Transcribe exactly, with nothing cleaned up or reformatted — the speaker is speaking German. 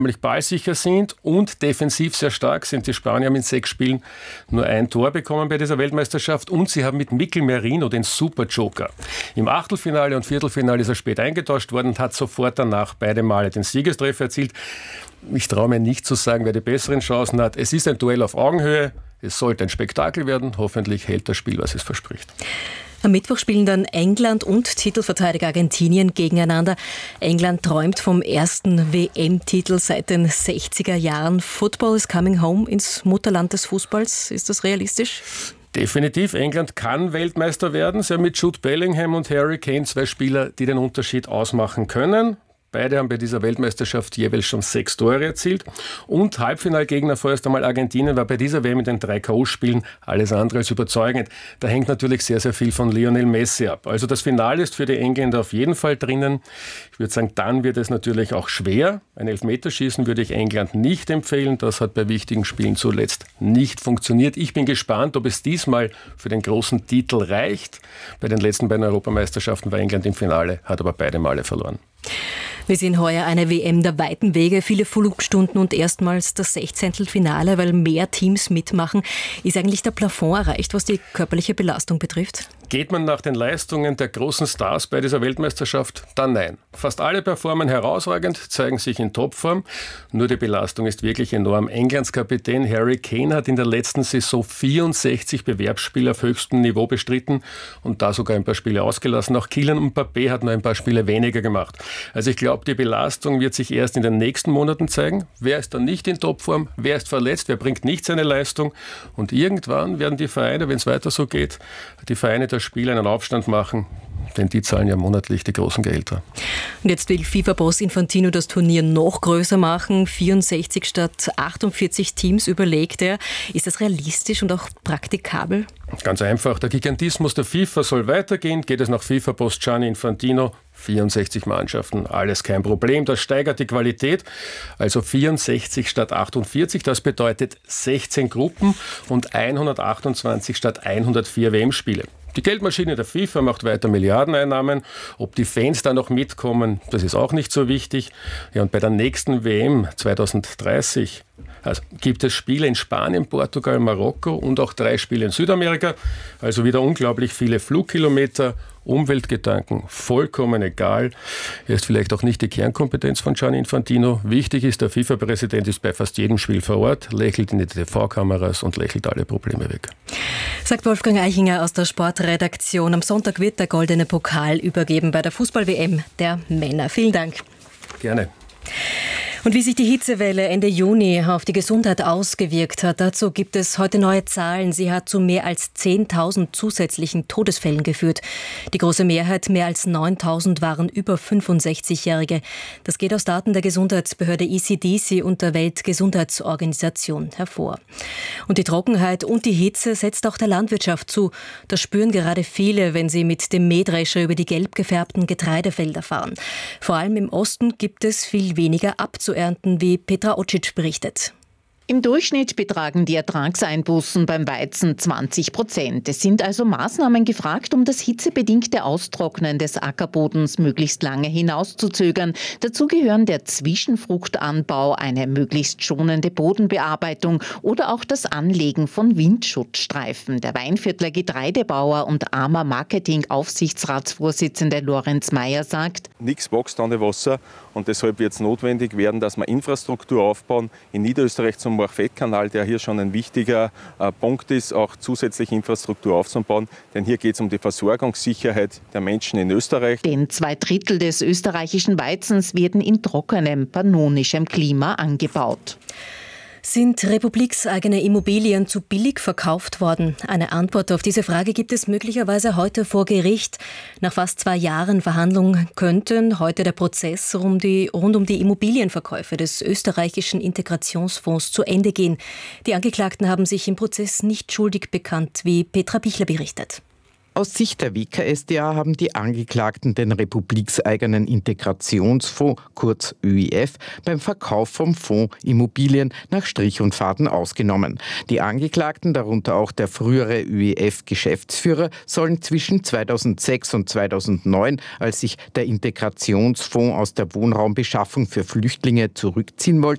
ballsicher sind und defensiv sehr stark sind. Die Spanier haben in sechs Spielen nur ein Tor bekommen bei dieser Weltmeisterschaft und sie haben mit Mikel Merino den Super-Joker. Im Achtelfinale und Viertelfinale ist er spät eingetauscht worden und hat sofort danach beide Male den Siegestreffer erzielt. Ich traue mir nicht zu sagen, wer die besseren Chancen hat. Es ist ein Duell auf Augenhöhe. Es sollte ein Spektakel werden. Hoffentlich hält das Spiel, was es verspricht. Am Mittwoch spielen dann England und Titelverteidiger Argentinien gegeneinander. England träumt vom ersten W M-Titel seit den sechziger Jahren. Football is coming home ins Mutterland des Fußballs. Ist das realistisch? Definitiv. England kann Weltmeister werden. Sie haben mit Jude Bellingham und Harry Kane zwei Spieler, die den Unterschied ausmachen können. Beide haben bei dieser Weltmeisterschaft jeweils schon sechs Tore erzielt. Und Halbfinalgegner vorerst einmal Argentinien war bei dieser W M in den drei K O-Spielen alles andere als überzeugend. Da hängt natürlich sehr, sehr viel von Lionel Messi ab. Also das Finale ist für die Engländer auf jeden Fall drinnen. Ich würde sagen, dann wird es natürlich auch schwer. Ein Elfmeterschießen würde ich England nicht empfehlen. Das hat bei wichtigen Spielen zuletzt nicht funktioniert. Ich bin gespannt, ob es diesmal für den großen Titel reicht. Bei den letzten beiden Europameisterschaften war England im Finale, hat aber beide Male verloren. Wir sehen heuer eine W M der weiten Wege, viele Flugstunden und erstmals das Sechzehntelfinale, weil mehr Teams mitmachen. Ist eigentlich der Plafond erreicht, was die körperliche Belastung betrifft? Geht man nach den Leistungen der großen Stars bei dieser Weltmeisterschaft? Dann nein. Fast alle performen herausragend, zeigen sich in Topform. Nur die Belastung ist wirklich enorm. Englands Kapitän Harry Kane hat in der letzten Saison vierundsechzig Bewerbsspiele auf höchstem Niveau bestritten und da sogar ein paar Spiele ausgelassen. Auch Kylian Mbappé hat nur ein paar Spiele weniger gemacht. Also ich glaube, die Belastung wird sich erst in den nächsten Monaten zeigen. Wer ist dann nicht in Topform? Wer ist verletzt? Wer bringt nicht seine Leistung? Und irgendwann werden die Vereine, wenn es weiter so geht, die Vereine das Spiel einen Aufstand machen, denn die zahlen ja monatlich die großen Gehälter. Und jetzt will FIFA-Boss Infantino das Turnier noch größer machen. vierundsechzig statt achtundvierzig Teams überlegt er. Ist das realistisch und auch praktikabel? Ganz einfach. Der Gigantismus der FIFA soll weitergehen. Geht es nach FIFA-Boss Gianni Infantino? vierundsechzig Mannschaften, alles kein Problem. Das steigert die Qualität. Also vierundsechzig statt achtundvierzig. Das bedeutet sechzehn Gruppen und hundertachtundzwanzig statt hundertvier W M-Spiele. Die Geldmaschine der FIFA macht weiter Milliardeneinnahmen. Ob die Fans da noch mitkommen, das ist auch nicht so wichtig. Ja, und bei der nächsten W M zweitausenddreißig also gibt es Spiele in Spanien, Portugal, Marokko und auch drei Spiele in Südamerika. Also wieder unglaublich viele Flugkilometer, Umweltgedanken, vollkommen egal. Er ist vielleicht auch nicht die Kernkompetenz von Gianni Infantino. Wichtig ist, der FIFA-Präsident ist bei fast jedem Spiel vor Ort, lächelt in die T V-Kameras und lächelt alle Probleme weg. Sagt Wolfgang Eichinger aus der Sportredaktion. Am Sonntag wird der goldene Pokal übergeben bei der Fußball-W M der Männer. Vielen Dank. Gerne. Und wie sich die Hitzewelle Ende Juni auf die Gesundheit ausgewirkt hat, dazu gibt es heute neue Zahlen. Sie hat zu mehr als zehntausend zusätzlichen Todesfällen geführt. Die große Mehrheit, mehr als neuntausend, waren über fünfundsechzigjährige. Das geht aus Daten der Gesundheitsbehörde E C D C und der Weltgesundheitsorganisation hervor. Und die Trockenheit und die Hitze setzt auch der Landwirtschaft zu. Das spüren gerade viele, wenn sie mit dem Mähdrescher über die gelb gefärbten Getreidefelder fahren. Vor allem im Osten gibt es viel weniger abzuernten, wie Petra Ocic berichtet. Im Durchschnitt betragen die Ertragseinbußen beim Weizen zwanzig Prozent. Es sind also Maßnahmen gefragt, um das hitzebedingte Austrocknen des Ackerbodens möglichst lange hinauszuzögern. Dazu gehören der Zwischenfruchtanbau, eine möglichst schonende Bodenbearbeitung oder auch das Anlegen von Windschutzstreifen. Der Weinviertler Getreidebauer und A M A Marketing-Aufsichtsratsvorsitzende Lorenz Meyer sagt: Nichts wächst an dem Wasser und deshalb wird es notwendig werden, dass wir Infrastruktur aufbauen. In Niederösterreich zum Morchfett-Kanal, der hier schon ein wichtiger äh, Punkt ist, auch zusätzliche Infrastruktur aufzubauen. Denn hier geht es um die Versorgungssicherheit der Menschen in Österreich. Denn zwei Drittel des österreichischen Weizens werden in trockenem, pannonischem Klima angebaut. Sind republikseigene Immobilien zu billig verkauft worden? Eine Antwort auf diese Frage gibt es möglicherweise heute vor Gericht. Nach fast zwei Jahren Verhandlungen könnten heute der Prozess rund, die, rund um die Immobilienverkäufe des österreichischen Integrationsfonds zu Ende gehen. Die Angeklagten haben sich im Prozess nicht schuldig bekannt, wie Petra Bichler berichtet. Aus Sicht der W K S d A haben die Angeklagten den republikseigenen Integrationsfonds, kurz Ö I F, beim Verkauf vom Fonds Immobilien nach Strich und Faden ausgenommen. Die Angeklagten, darunter auch der frühere Ö I F-Geschäftsführer, sollen zwischen zweitausendsechs und zweitausendneun, als sich der Integrationsfonds aus der Wohnraumbeschaffung für Flüchtlinge zurückziehen wollte,